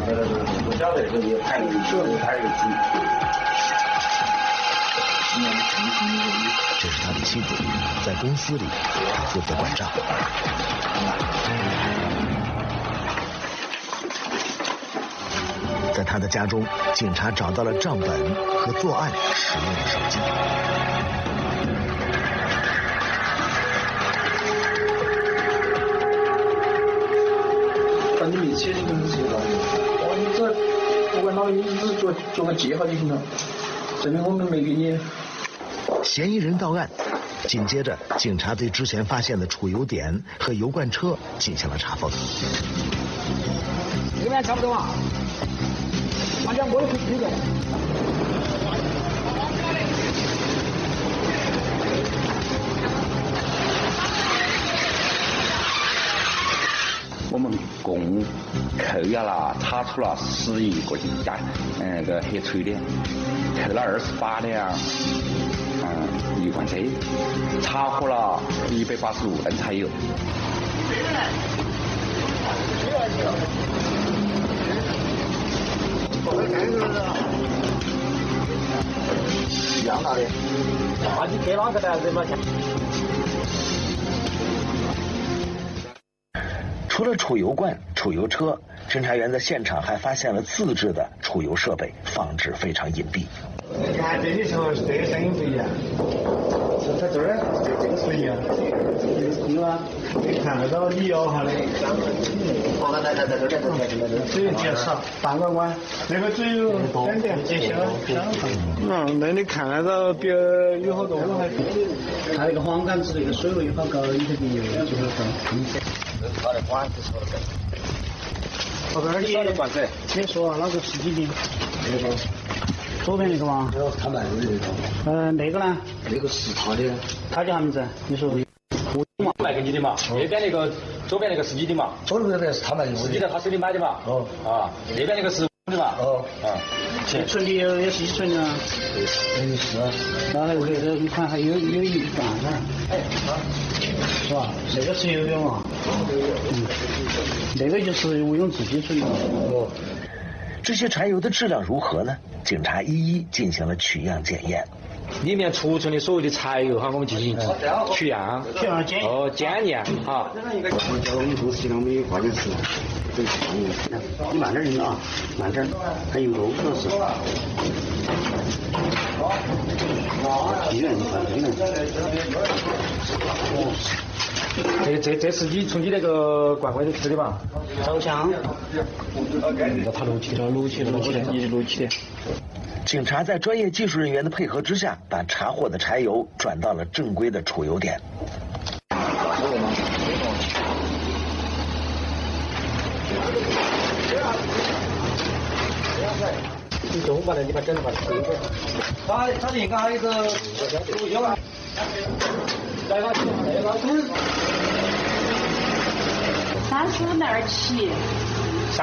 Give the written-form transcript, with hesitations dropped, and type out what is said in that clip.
不晓得这个排个几。 这是他的妻子，在公司里，他负责管账。在他的家中，警察找到了账本和作案使用的手机。 反正没写的都是写到的。你这不管哪个，你只做个记号就行了，证明我们没给你。 嫌疑人到案，紧接着警察对之前发现的储油点和油罐车进行了查封。 这边差不多嘛，反正我也可以推荐。 我们共扣押了、查出了11个家个黑锤的，扣了28辆油罐车，查获了185吨柴油。 一样大的， 那你给哪个的？这么钱？ 除了储油罐、储油车，侦查员在现场还发现了自制的储油设备，放置非常隐蔽。 你看这里头这个声音不一样，在这儿这个不一样，有啊，你看得到你摇下的。只有介绍半个碗，那个只有2点这些。那你看得到别有好多我还。 它那个黄杆子那个水位好高，你肯定就是说。 它的管子说的。 后边你你说哪个10几斤？ 那个左边那个吗？ 他卖的那个。 那个呢？ 那个是他的。 他叫啥名字？你说。 卖给你的嘛？那边那个左边那个是你的嘛？ 左边那个是他卖的。 是你的，他手里买的嘛？ 哦。 啊，那边那个是我的嘛？ 哦。 啊。 存的也是存的。 是。 那那个你看还有一半呢。哎，是吧？这个是游泳啊。那个就是吴勇自己存的。哦。 这些柴油的质量如何呢？警察一一进行了取样检验。 里面储存的所有的柴油哈，我们进行取样检验哈。 我叫我们公司上没有化验室，你慢点啊，慢点，还有肉主要是。医院这是你从你那个罐罐里吃的吧？ 照相。 他录起的，一直录起的。 警察在专业技术人员的配合之下，把查获的柴油转到了正规的储油点。 你中午把你把整把它推他应该还有个录像啊，来个 35.7。